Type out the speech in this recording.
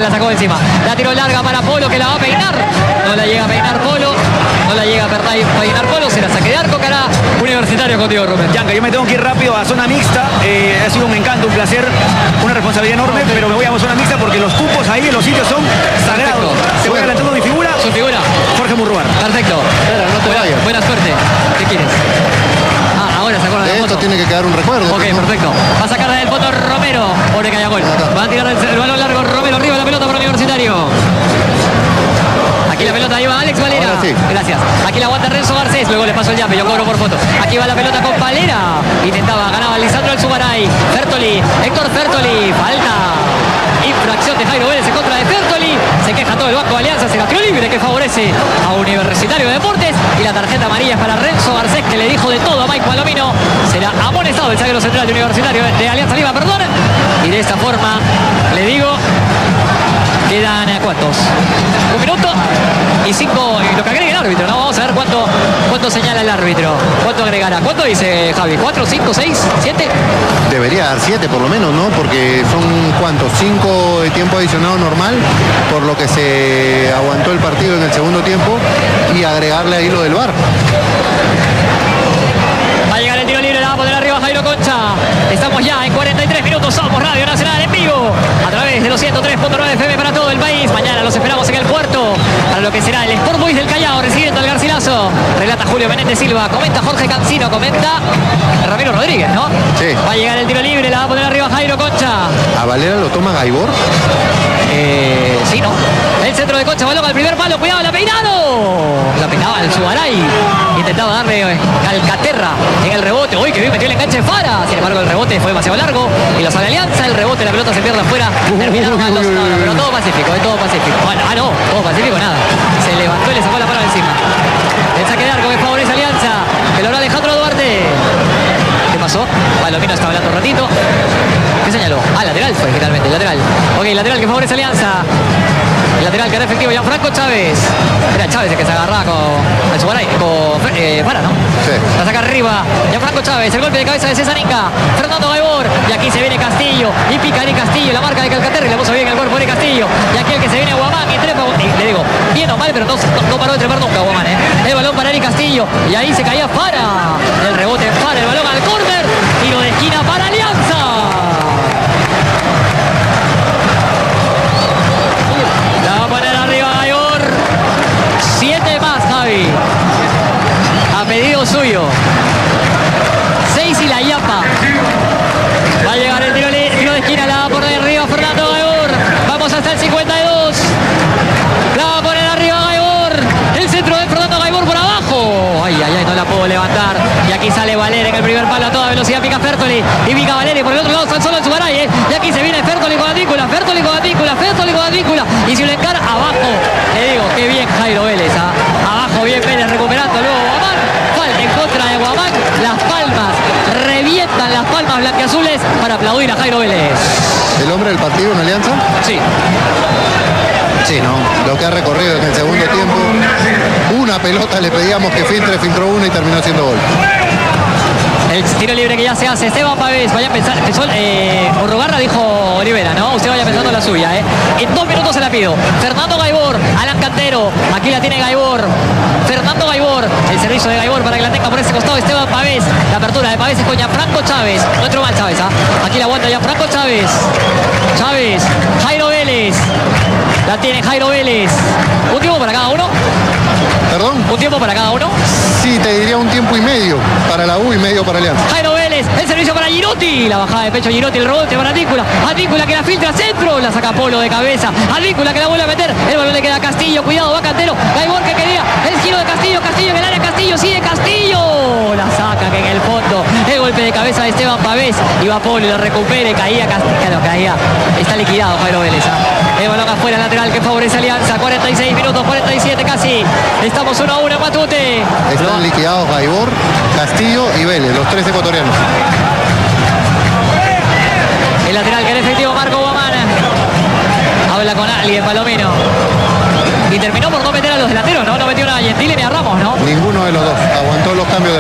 la sacó encima. La tiró larga para Polo, que la va a peinar. No la llega a peinar Polo. No la llega a peinar Polo. Se la saque de arco, cara. Universitario contigo, Rubén. Yanka, yo me tengo que ir rápido a zona mixta. Ha sido un encanto, un placer, una responsabilidad enorme, pero me voy a zona mixta porque los cupos ahí en los sitios son sagrados. Te voy adelantando mi figura. Su figura. Jorge Murrugar. Perfecto. Espera, no te vayas. Buena suerte. ¿Qué quieres? Ahora se acuerda de la esto foto. tiene que quedar un recuerdo. Ok, perfecto. Va a sacar del foto Romero. Pobre que haya gol. Va a tirar el balón largo Romero. Arriba la pelota para Universitario. Aquí la pelota, ahí va Alex Valera. Sí. Gracias. Aquí la aguanta Renzo Garcés. Luego le paso el llape, yo cobro por foto. Aquí va la pelota con Valera. Intentaba, ganaba Lisandro Alzugaray. Fertoli, Héctor Fertoli. Falta. Infracción de Jairo Vélez en contra de Fertoli. Se queja todo el banco de Alianza. Se la tiró libre que favorece a Universitario de Deportes. Y la tarjeta amarilla es para Renzo Garcés, que le dijo de todo a Mike Palomino. Será amonestado el zaguero central de Universitario de Alianza Lima, perdón. Y de esta forma, le digo, quedan ¿cuántos? 1 minuto y 5, lo que agrega el árbitro, ¿no? Vamos a ver cuánto señala el árbitro. ¿Cuánto agregará? ¿Cuánto dice Javi? ¿4, 5, 6, 7? Debería dar 7 por lo menos, ¿no? Porque son, ¿cuántos? 5 de tiempo adicionado normal, por lo que se aguantó el partido en el segundo tiempo, y agregarle ahí lo del VAR. Va a llegar el tiro libre, la va a poner arriba Jairo Concha. Estamos ya en 43 minutos, somos Radio Nacional en vivo, a través de los 103.9 FM para todo el país. Mañana los esperamos en el puerto, para lo que será el Sport Boys del Callao, recibiendo al Garcilaso. Relata Julio Menéndez Silva, comenta Jorge Cancino, comenta Ramiro Rodríguez, ¿no? Sí. Va a llegar el tiro libre, la va a poner arriba Jairo Concha. ¿A Valera lo toma Gaibor? Sí, ¿no? El centro de Concha, balón al primer palo, cuidado, la peinado. La peinaba el Subaray. Intentaba darle Calcaterra en el rebote. Uy, que bien metió el enganche de Fara. Sin embargo, el rebote fue demasiado largo. Y lo sale Alianza, el rebote, la pelota se pierde afuera. Terminaron mal los... No, pero todo pacífico, todo pacífico. Bueno, no, todo pacífico, nada. Se levantó y le sacó la mano de encima. El saque de arco que favorece a Alianza, que logró Alejandro Duarte. ¿Qué pasó? Palomino está hablando un ratito. ¿Qué señaló? Lateral fue finalmente, lateral. Ok, lateral que favorece a Alianza. El lateral que era efectivo, Gianfranco Chávez. Era Chávez el que se agarraba con Alzugaray, con Fara, ¿no? Sí. La saca arriba, Gianfranco Chávez, el golpe de cabeza de César Inca. Fernando Gaibor, y aquí se viene Castillo, y pica Eric Castillo, la marca de Calcaterra, y le puso bien el cuerpo de Castillo. Y aquí el que se viene Guamán, y trepa, y le digo, bien o mal, pero no paró de trepar nunca Guamán, ¿eh? El balón para Eric Castillo, y ahí se caía Fara. El rebote Fara, el balón al córner, tiro de esquina para Alianza. La va a poner arriba Gaibor. 7 más, Javi. A pedido suyo. 6 y la yapa. Va a llegar el tiro de esquina. La va a poner arriba Fernando Gaibor. Vamos hasta el 52. La va a poner arriba Gaibor. El centro de Fernando Gaibor por abajo. Ay, no la puedo levantar. Y aquí sale Valera en el primer palo a toda velocidad. Pica Fertoli. Y pica Valera. Y por el otro lado solo el Subaray, ¿eh? Y aquí se viene Fertoli con Advíncula. Fertoli con Advíncula. Y si lo encara abajo. Le digo, qué bien Jairo Vélez. Abajo bien Vélez recuperando luego Guamán. Falta en contra de Guamán. Las palmas. Revientan las palmas blanquiazules para aplaudir a Jairo Vélez. ¿El hombre del partido en Alianza? Sí. Sí, no. Lo que ha recorrido en el segundo tiempo. Una pelota le pedíamos que filtró una y terminó haciendo gol. El tiro libre que ya se hace. Esteban Pavés, vaya a pensar. Urrugarra dijo Olivera, ¿no? Usted vaya pensando la suya, ¿eh? En 2 minutos se la pido. Fernando Gaibor, Alan Cantero. Aquí la tiene Gaibor. Fernando Gaibor. El servicio de Gaibor para que la tenga por ese costado Esteban Pavés. La apertura de Pavés es con Gianfranco Chávez. No entró mal Chávez, ¿ah? Aquí la aguanta Gianfranco Chávez. Chávez. Jairo Vélez. La tiene Jairo Vélez. ¿Un tiempo para cada uno? ¿Perdón? ¿Un tiempo para cada uno? Sí, te diría 1 tiempo y medio para la U y medio para Alianza. Jairo Vélez, el servicio para Girotti. La bajada de pecho Girotti, el rebote para Advíncula. Advíncula que la filtra centro. La saca Polo de cabeza. Advíncula que la vuelve a meter. El balón le queda a Castillo. Cuidado, va Cantero. Gaibor que quería. El giro de Castillo. Castillo en el área. Castillo. Sigue Castillo. La saca que en el fondo. El golpe de cabeza de Esteban Pavés. Y va Polo y lo recupera. Y caía Castillo. Claro, caía. Está liquidado Jairo Vélez. El balón afuera, lateral que favorece Alianza. 46 minutos, 47 casi. Estamos 1-1 en Matute. Están liquidados Gaibor, Castillo y Vélez, los 3 ecuatorianos. El lateral que era efectivo Marco Guamán. Habla con alguien, Palomino. Y terminó por no meter a los delanteros, ¿no? No metió a Gentile ni a Ramos, ¿no? Ninguno de los dos. Aguantó los cambios de